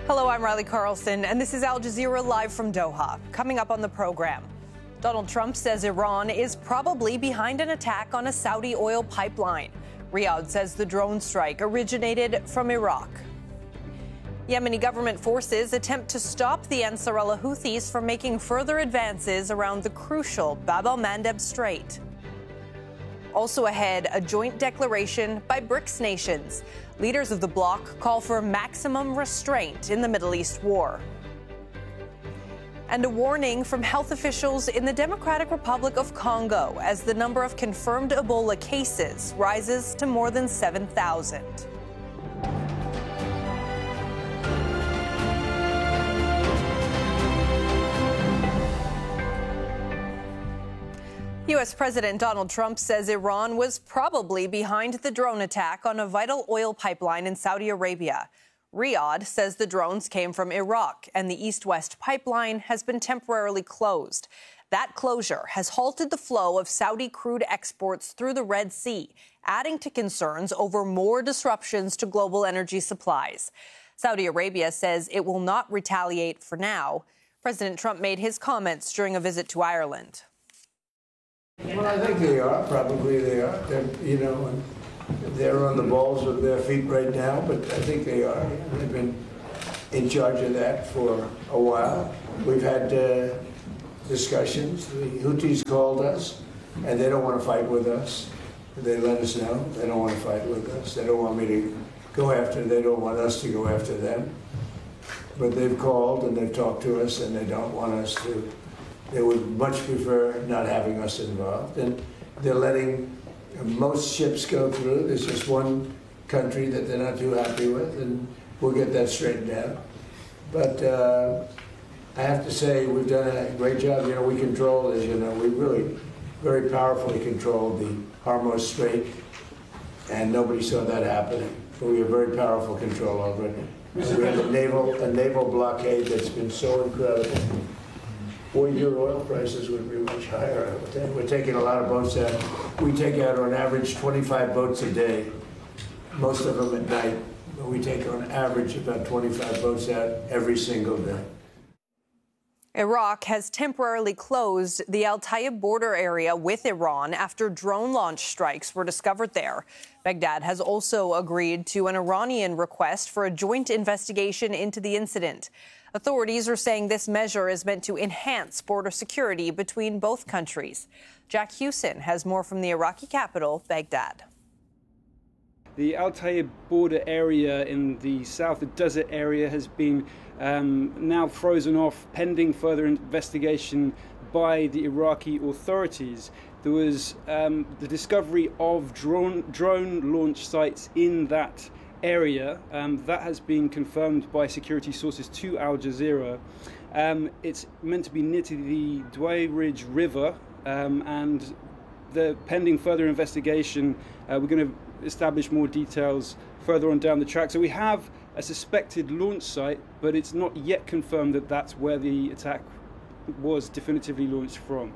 Hello, I'm Riley Carlson, and this is Al Jazeera live from Doha. Coming up on the program, Donald Trump says Iran is probably behind an attack on a Saudi oil pipeline. Riyadh says the drone strike originated from Iraq. Yemeni government forces attempt to stop the Ansarallah Houthis from making further advances around the crucial Bab el-Mandeb Strait. Also ahead, a joint declaration by BRICS nations. Leaders of the bloc call for maximum restraint in the Middle East war. And a warning from health officials in the Democratic Republic of Congo as the number of confirmed Ebola cases rises to more than 7,000. U.S. President Donald Trump says Iran was probably behind the drone attack on a vital oil pipeline in Saudi Arabia. Riyadh says the drones came from Iraq and the east-west pipeline has been temporarily closed. That closure has halted the flow of Saudi crude exports through the Red Sea, adding to concerns over more disruptions to global energy supplies. Saudi Arabia says it will not retaliate for now. President Trump made his comments during a visit to Ireland. Well, I think they are. Probably they are. They're on the balls of their feet right now, but I think they are. They've been in charge of that for a while. We've had discussions. The Houthis called us, and they don't want to fight with us. They let us know they don't want to fight with us. They don't want me to go after. They don't want us to go after them. But they've called and they've talked to us, and they don't want us to. They would much prefer not having us involved, and they're letting most ships go through. There's just one country that they're not too happy with, and we'll get that straightened out. But I have to say, we've done a great job. We control, as you know, we really very powerfully controlled the Hormuz Strait, and nobody saw that happening. But we have very powerful control over it. We have a naval blockade that's been so incredible. Your oil prices would be much higher. We're taking a lot of boats out. We take out on average 25 boats a day, most of them at night. But we take on average about 25 boats out every single day. Iraq has temporarily closed the Al Tayyib border area with Iran after drone launch strikes were discovered there. Baghdad has also agreed to an Iranian request for a joint investigation into the incident. Authorities are saying this measure is meant to enhance border security between both countries. Jack Hewson has more from the Iraqi capital, Baghdad. The Al Tayyib border area in the south, the desert area, has been now frozen off pending further investigation by the Iraqi authorities. There was the discovery of drone launch sites in that area. That has been confirmed by security sources to Al Jazeera. It's meant to be near to the Dway River, and the pending further investigation, we're going to establish more details further on down the track. So we have a suspected launch site, but it's not yet confirmed that that's where the attack was definitively launched from.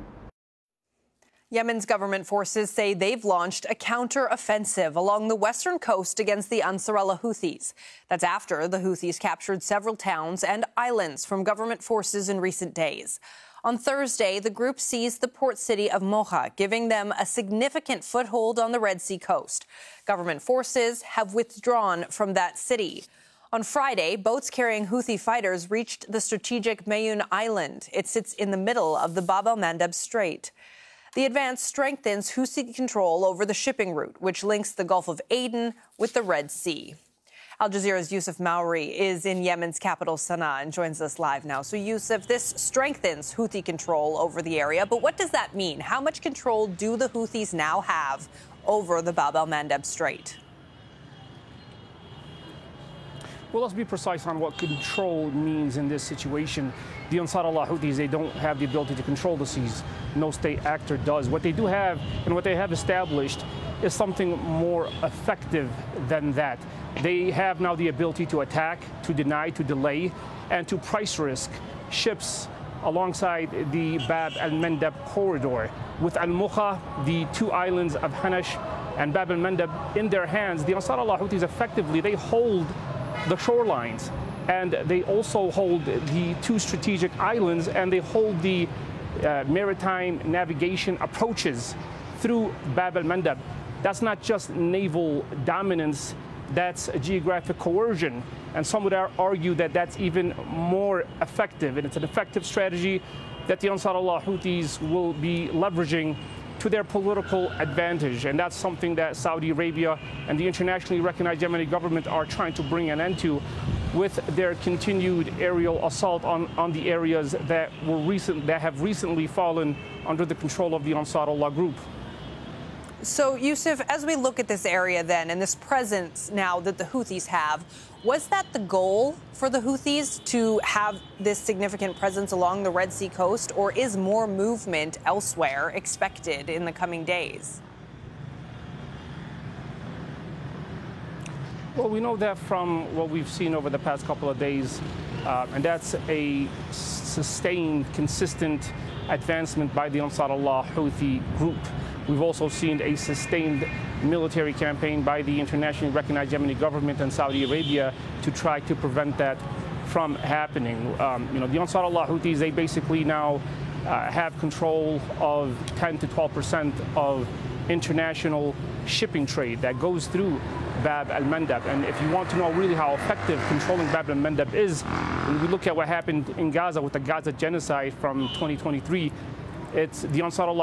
Yemen's government forces say they've launched a counter-offensive along the western coast against the Ansarallah Houthis. That's after the Houthis captured several towns and islands from government forces in recent days. On Thursday, the group seized the port city of Mocha, giving them a significant foothold on the Red Sea coast. Government forces have withdrawn from that city. On Friday, boats carrying Houthi fighters reached the strategic Mayun Island. It sits in the middle of the Bab el-Mandeb Strait. The advance strengthens Houthi control over the shipping route, which links the Gulf of Aden with the Red Sea. Al Jazeera's Yusuf Mauri is in Yemen's capital, Sana'a, and joins us live now. So, Yusuf, this strengthens Houthi control over the area, but what does that mean? How much control do the Houthis now have over the Bab el-Mandeb Strait? Well, let's be precise on what control means in this situation. The Ansarallah Houthis, they don't have the ability to control the seas. No state actor does. What they do have and what they have established is something more effective than that. They have now the ability to attack, to deny, to delay, and to price risk ships alongside the Bab el-Mandeb corridor. With Al-Mukha, the two islands of Hanash and Bab el-Mandeb in their hands, the Ansarallah Houthis effectively, they hold the shorelines. And they also hold the 2 strategic islands, and they hold the maritime navigation approaches through Bab el-Mandeb. That's not just naval dominance, that's geographic coercion. And some would argue that that's even more effective, and it's an effective strategy that the Ansar Allah Houthis will be leveraging to their political advantage. And that's something that Saudi Arabia and the internationally recognized Yemeni government are trying to bring an end to with their continued aerial assault on the areas that have recently fallen under the control of the Ansar Allah group. So, Yusuf, as we look at this area then and this presence now that the Houthis have, was that the goal for the Houthis to have this significant presence along the Red Sea coast, or is more movement elsewhere expected in the coming days? Well, we know that from what we've seen over the past couple of days, and that's a sustained, consistent advancement by the Ansar Allah Houthi group. We've also seen a sustained military campaign by the internationally recognized Yemeni government and Saudi Arabia to try to prevent that from happening. The Ansar Allah Houthis, they basically now have control of 10 to 12% of international shipping trade that goes through Bab el-Mandeb. And if you want to know really how effective controlling Bab el-Mandeb is, when we look at what happened in Gaza with the Gaza genocide from 2023, it's the Ansar Allah